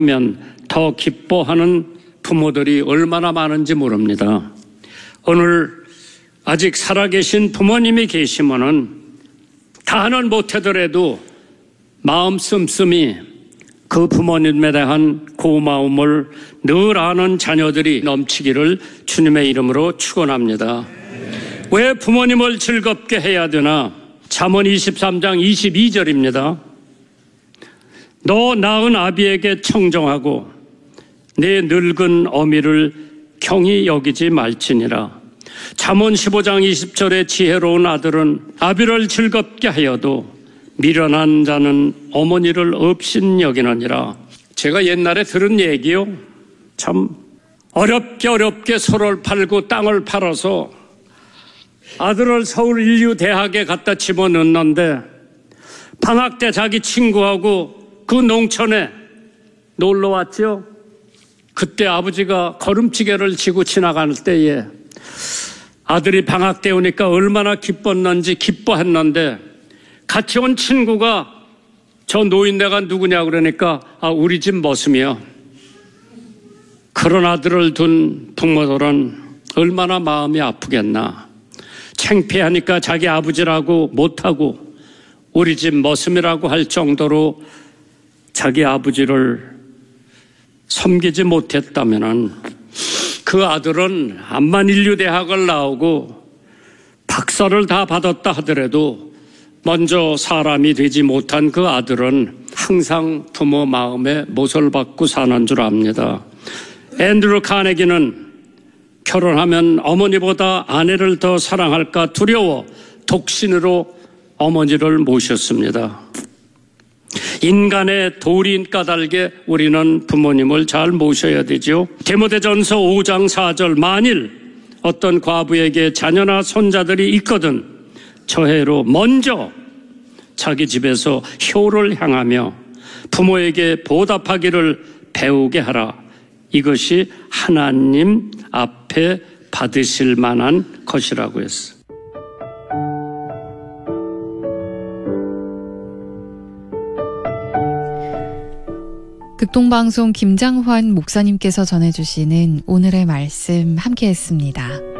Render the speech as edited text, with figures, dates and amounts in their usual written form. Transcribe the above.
더 기뻐하는 부모들이 얼마나 많은지 모릅니다. 오늘 아직 살아계신 부모님이 계시면은 다는 못하더라도 마음 씀씀이 그 부모님에 대한 고마움을 늘 아는 자녀들이 넘치기를 주님의 이름으로 축원합니다. 왜 부모님을 즐겁게 해야 되나? 잠언 23장 22절입니다. 너 낳은 아비에게 청정하고 내 늙은 어미를 경히 여기지 말지니라. 잠언 15장 20절에 지혜로운 아들은 아비를 즐겁게 하여도 미련한 자는 어머니를 업신여기느니라. 제가 옛날에 들은 얘기요. 참 어렵게 소를 팔고 땅을 팔아서 아들을 서울인류대학에 갖다 집어넣는데 방학 때 자기 친구하고 그 농촌에 놀러 왔죠. 그때 아버지가 걸음지게를 지고 지나갈 때에 아들이 방학 때 오니까 얼마나 기뻤는지 기뻐했는데 같이 온 친구가 저 노인네가 누구냐 그러니까 우리 집 머슴이요. 그런 아들을 둔 부모들은 얼마나 마음이 아프겠나. 창피하니까 자기 아버지라고 못하고 우리 집 머슴이라고 할 정도로 자기 아버지를 섬기지 못했다면은 그 아들은 암만 인류대학을 나오고 박사를 다 받았다 하더라도 먼저 사람이 되지 못한 그 아들은 항상 부모 마음에 못을 받고 사는 줄 압니다. 앤드루 카네기는 결혼하면 어머니보다 아내를 더 사랑할까 두려워 독신으로 어머니를 모셨습니다. 인간의 도리인 까닭에 우리는 부모님을 잘 모셔야 되죠. 디모데전서 5장 4절 만일 어떤 과부에게 자녀나 손자들이 있거든 저해로 먼저 자기 집에서 효를 향하며 부모에게 보답하기를 배우게 하라. 이것이 하나님 앞에 받으실 만한 것이라고 했어. 극동방송 김장환 목사님께서 전해주시는 오늘의 말씀 함께했습니다.